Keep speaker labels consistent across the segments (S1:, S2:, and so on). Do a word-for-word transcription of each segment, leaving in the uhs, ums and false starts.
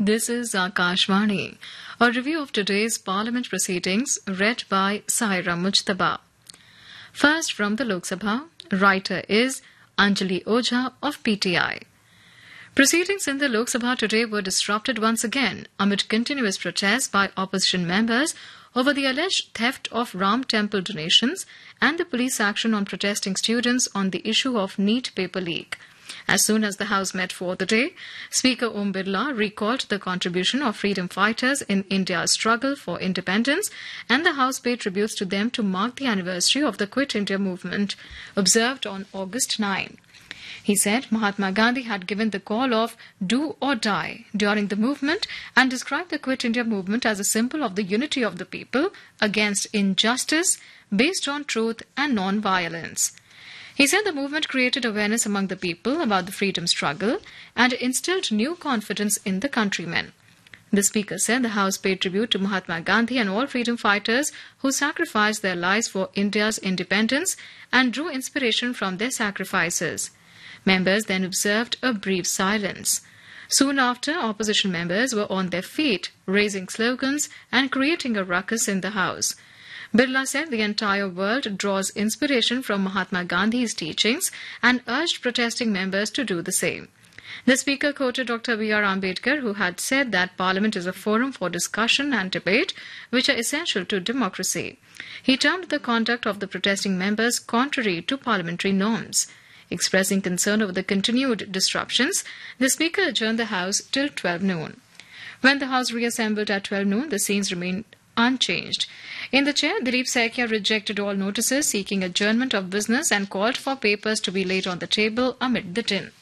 S1: This is Akashvani. A review of today's Parliament proceedings read by Saira Mujtaba. First from the Lok Sabha, writer is Anjali Ojha of P T I. Proceedings in the Lok Sabha today were disrupted once again amid continuous protests by opposition members over the alleged theft of Ram Temple donations and the police action on protesting students on the issue of NEET paper leak. As soon as the House met for the day, Speaker Om Birla recalled the contribution of freedom fighters in India's struggle for independence, and the House paid tributes to them to mark the anniversary of the Quit India movement, observed on August ninth. He said Mahatma Gandhi had given the call of do or die during the movement and described the Quit India movement as a symbol of the unity of the people against injustice based on truth and non-violence. He said the movement created awareness among the people about the freedom struggle and instilled new confidence in the countrymen. The Speaker said the House paid tribute to Mahatma Gandhi and all freedom fighters who sacrificed their lives for India's independence and drew inspiration from their sacrifices. Members then observed a brief silence. Soon after, opposition members were on their feet, raising slogans and creating a ruckus in the House. Birla said the entire world draws inspiration from Mahatma Gandhi's teachings and urged protesting members to do the same. The Speaker quoted Doctor B R Ambedkar, who had said that Parliament is a forum for discussion and debate, which are essential to democracy. He termed the conduct of the protesting members contrary to parliamentary norms. Expressing concern over the continued disruptions, the Speaker adjourned the House till twelve noon. When the House reassembled at twelve noon, the scenes remained unchanged. In the chair, Dilip Saikia rejected all notices seeking adjournment of business and called for papers to be laid on the table amid the din.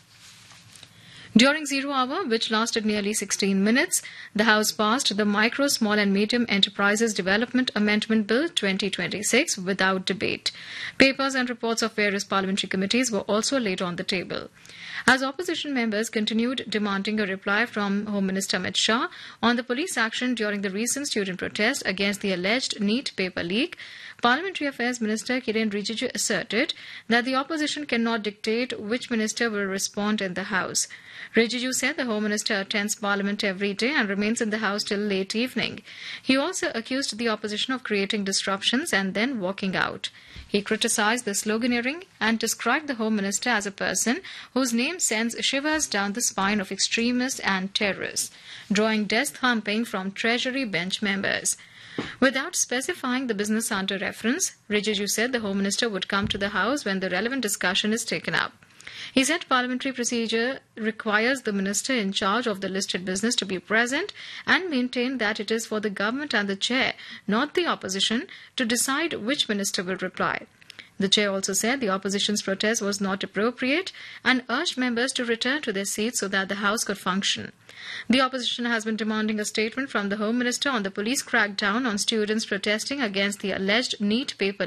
S1: During zero hour, which lasted nearly sixteen minutes, the House passed the Micro, Small and Medium Enterprises Development Amendment Bill twenty twenty-six without debate. Papers and reports of various parliamentary committees were also laid on the table. As opposition members continued demanding a reply from Home Minister Amit Shah on the police action during the recent student protest against the alleged NEET paper leak, Parliamentary Affairs Minister Kiren Rijiju asserted that the opposition cannot dictate which minister will respond in the House. Rijiju said the Home Minister attends Parliament every day and remains in the House till late evening. He also accused the opposition of creating disruptions and then walking out. He criticised the sloganeering and described the Home Minister as a person whose name sends shivers down the spine of extremists and terrorists, drawing desk thumping from Treasury bench members. Without specifying the business under reference, Rijiju said the Home Minister would come to the House when the relevant discussion is taken up. He said parliamentary procedure requires the minister in charge of the listed business to be present and maintain that it is for the government and the chair, not the opposition, to decide which minister will reply. The chair also said the opposition's protest was not appropriate and urged members to return to their seats so that the House could function. The opposition has been demanding a statement from the Home Minister on the police crackdown on students protesting against the alleged NEET paper